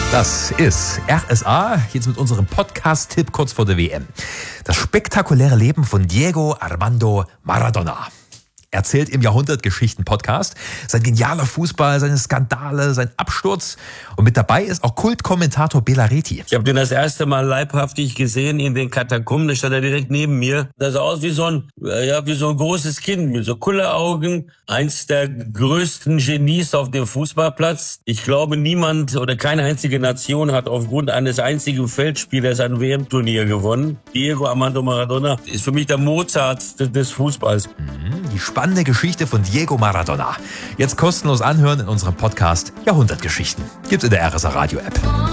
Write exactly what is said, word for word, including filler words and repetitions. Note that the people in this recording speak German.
Das ist R S A, jetzt mit unserem Podcast-Tipp kurz vor der W M. Das spektakuläre Leben von Diego Armando Maradona. Erzählt im Jahrhundertgeschichten-Podcast sein genialer Fußball, seine Skandale, sein Absturz. Und mit dabei ist auch Kultkommentator Bela Reti. Ich habe den das erste Mal leibhaftig gesehen in den Katakomben. Da stand er direkt neben mir. Das sah aus wie so ein, ja, wie so ein großes Kind mit so Kulleraugen. Eins der größten Genies auf dem Fußballplatz. Ich glaube, niemand oder keine einzige Nation hat aufgrund eines einzigen Feldspielers ein W M-Turnier gewonnen. Diego Armando Maradona ist für mich der Mozart des Fußballs. Die spannende Geschichte von Diego Maradona. Jetzt kostenlos anhören in unserem Podcast Jahrhundertgeschichten. Gibt's in der R S A Radio App.